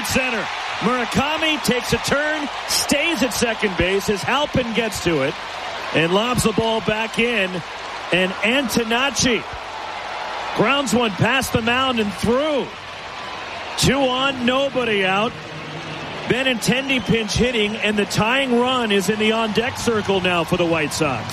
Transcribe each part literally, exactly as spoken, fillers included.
right center. Murakami takes a turn, stays at second base as Halpin gets to it and lobs the ball back in. And Antonacci grounds one past the mound and through. Two on, nobody out. Benintendi pinch hitting, and the tying run is in the on-deck circle now for the White Sox.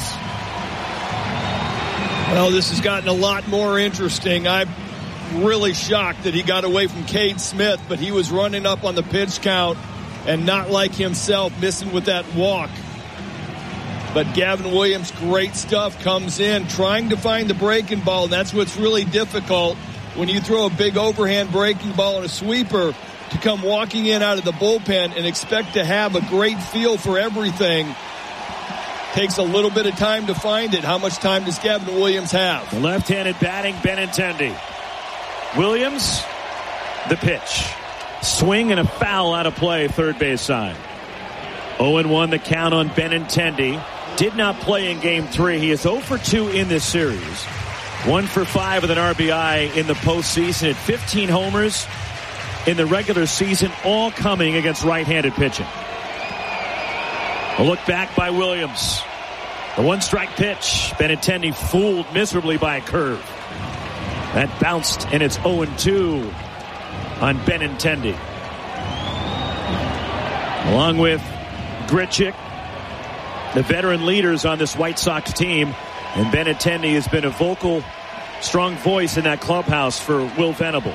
Well, this has gotten a lot more interesting. I'm really shocked that he got away from Cade Smith, but he was running up on the pitch count and not like himself, missing with that walk. But Gavin Williams, great stuff, comes in trying to find the breaking ball, and that's what's really difficult when you throw a big overhand breaking ball and a sweeper, to come walking in out of the bullpen and expect to have a great feel for everything. Takes a little bit of time to find it. How much time does Gavin Williams have? The left-handed batting Benintendi. Williams, the pitch. Swing and a foul out of play, third base side. oh and one the count on Benintendi. Did not play in game three. He is oh for two in this series. one for five with an R B I in the postseason. At fifteen homers in the regular season, all coming against right-handed pitching. A look back by Williams. The one-strike pitch. Benintendi fooled miserably by a curve. That bounced, and it's oh and two on Benintendi. Along with Grichuk, the veteran leaders on this White Sox team, and Benintendi has been a vocal, strong voice in that clubhouse for Will Venable.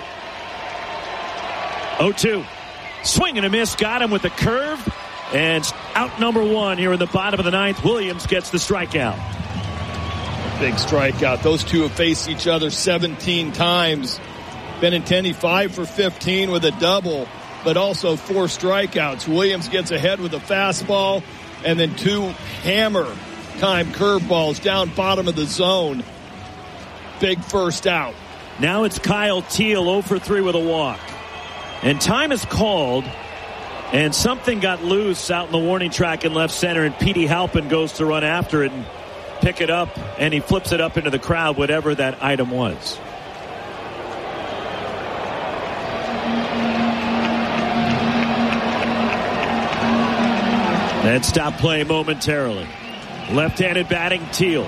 oh two. Swing and a miss. Got him with the curve. And out number one here in the bottom of the ninth. Williams gets the strikeout. Big strikeout. Those two have faced each other seventeen times. Benintendi five for fifteen with a double, but also four strikeouts. Williams gets ahead with a fastball and then two hammer time curveballs down bottom of the zone. Big first out. Now it's Kyle Teel oh for three with a walk. And time is called, and something got loose out in the warning track in left center, and Petey Halpin goes to run after it and pick it up, and he flips it up into the crowd, whatever that item was. And stop play momentarily. Left-handed batting, Teel.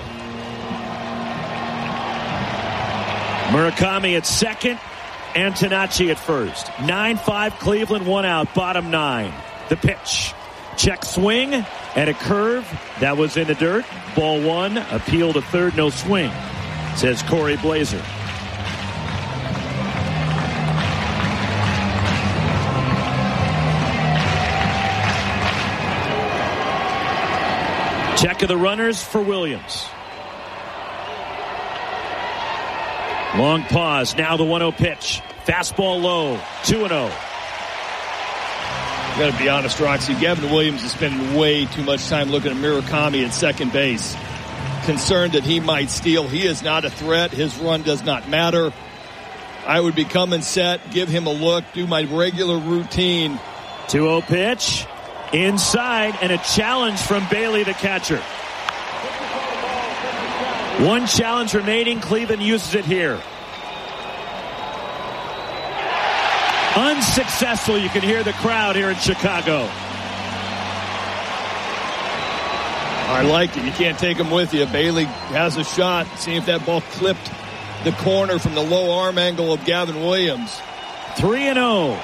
Murakami at second. Antonacci at first. nine five Cleveland, one out, bottom nine. The pitch. Check swing and a curve. That was in the dirt. Ball one. Appeal to third, no swing, says Corey Blazer. Check of the runners for Williams. Long pause. Now the one oh pitch. Fastball low. two and oh. Got to be honest, Roxy. Gavin Williams is spending way too much time looking at Murakami at second base. Concerned that he might steal. He is not a threat. His run does not matter. I would be coming set, give him a look, do my regular routine. two oh pitch. Inside, and a challenge from Bailey, the catcher. One challenge remaining. Cleveland uses it here. Unsuccessful. You can hear the crowd here in Chicago. I like it. You can't take him with you. Bailey has a shot. See if that ball clipped the corner from the low arm angle of Gavin Williams. three and oh.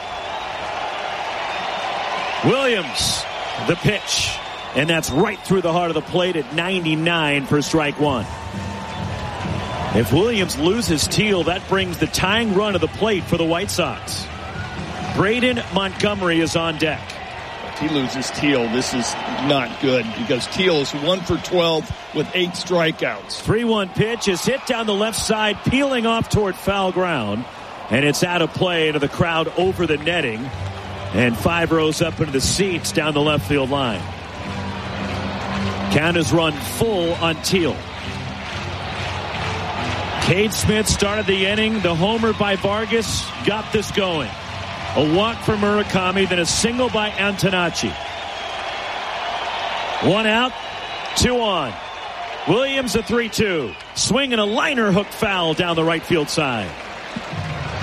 Williams, the pitch. And that's right through the heart of the plate at ninety-nine for strike one. If Williams loses Teel, that brings the tying run to the plate for the White Sox. Braden Montgomery is on deck. If he loses Teel, this is not good because Teel is one for twelve with eight strikeouts. three one pitch is hit down the left side, peeling off toward foul ground. And it's out of play into the crowd over the netting. And five rows up into the seats down the left field line. Count is run full on Teel. Cade Smith started the inning. The homer by Vargas got this going. A walk for Murakami, then a single by Antonacci. One out, two on. Williams a three two. Swing and a liner hook foul down the right field side.